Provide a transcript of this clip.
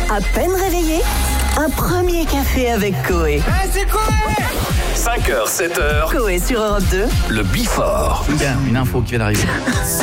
À peine réveillé, un premier café avec Coé. C'est Coé 5h, 7h, Coé sur Europe 2. le Before. Tiens, une info qui vient d'arriver.